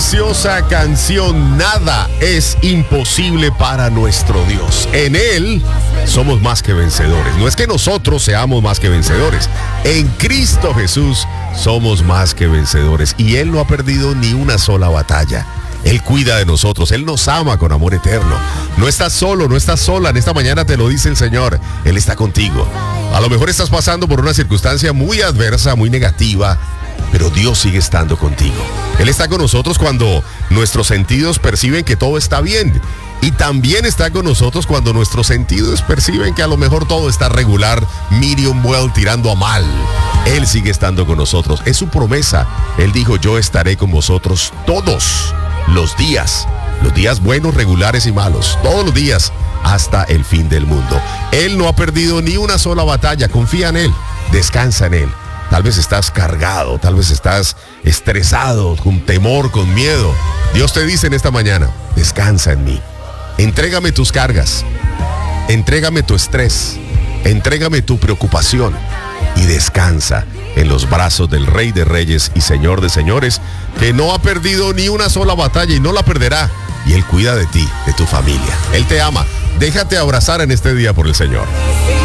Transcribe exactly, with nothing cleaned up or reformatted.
preciosa canción, nada es imposible para nuestro Dios. En Él somos más que vencedores. No es que nosotros seamos más que vencedores. En Cristo Jesús somos más que vencedores. Y Él no ha perdido ni una sola batalla. Él cuida de nosotros, Él nos ama con amor eterno. No estás solo, no estás sola. En esta mañana te lo dice el Señor. Él está contigo. A lo mejor estás pasando por una circunstancia muy adversa, muy negativa, pero Dios sigue estando contigo. Él está con nosotros cuando nuestros sentidos perciben que todo está bien. Y también está con nosotros cuando nuestros sentidos perciben que a lo mejor todo está regular, medium well, tirando a mal. Él sigue estando con nosotros. Es su promesa. Él dijo, yo estaré con vosotros todos los días. Los días buenos, regulares y malos. Todos los días hasta el fin del mundo. Él no ha perdido ni una sola batalla. Confía en Él. Descansa en Él. Tal vez estás cargado, tal vez estás estresado, con temor, con miedo. Dios te dice en esta mañana, descansa en mí. Entrégame tus cargas, entrégame tu estrés, entrégame tu preocupación y descansa en los brazos del Rey de Reyes y Señor de Señores, que no ha perdido ni una sola batalla y no la perderá. Y Él cuida de ti, de tu familia. Él te ama. Déjate abrazar en este día por el Señor.